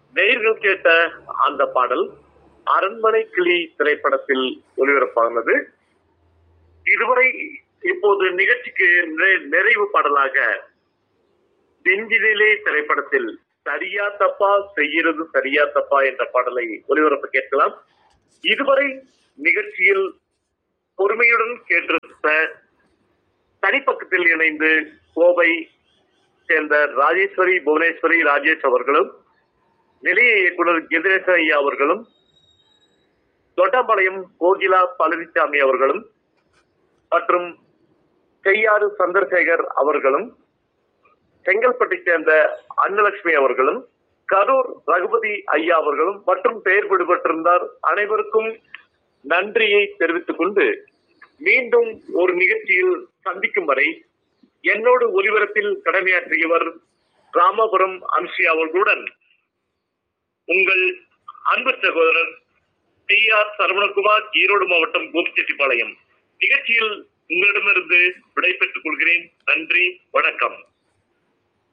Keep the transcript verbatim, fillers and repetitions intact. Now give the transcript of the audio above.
நேயர்கள் கேட்ட அந்த பாடல் அரண்மனை கிளி திரைப்படத்தில் ஒளிபரப்பானது. இதுவரை இப்போது நிகழ்ச்சிக்கு நிறைவு பாடலாக நெஞ்சினிலே திரைப்படத்தில் சரியா தப்பா செய்கிறது சரியா தப்பா என்ற பாடலை ஒளிபரப்ப கேட்கலாம். இதுவரை நிகழ்ச்சியில் பொறுமையுடன் கேட்டிருந்த தனிப்பக்கத்தில் இணைந்து கோவை சேர்ந்த ராஜேஸ்வரி, புவனேஸ்வரி, ராஜேஷ் அவர்களும், நிலைய இயக்குனர் கதிரேசன் ஐயா அவர்களும், தொட்டம்பாளையம் கோகிலா பழனிசாமி அவர்களும் மற்றும் செய்யாறு சந்திரசேகர் அவர்களும், செங்கல்பட்டை சேர்ந்த அன்னலட்சுமி அவர்களும், கரூர் ரகுபதி ஐயா அவர்களும் மற்றும் பெயர் விடுபட்டிருந்தார் அனைவருக்கும் நன்றியை தெரிவித்துக் கொண்டு மீண்டும் ஒரு நிகழ்ச்சியில் சந்திக்கும் வரை என்னோடு ஒலிபரப்பில் கடமையாற்றியவர் ராமபுரம் அம்சி அவர்களுடன் உங்கள் அன்பு சகோதரர் டி ஆர் சரவணகுமார், ஈரோடு மாவட்டம் கோபிச்செட்டிப்பாளையம். நிகழ்ச்சியில் உங்களிடமிருந்து விடை பெற்றுக் கொள்கிறேன். நன்றி, வணக்கம்.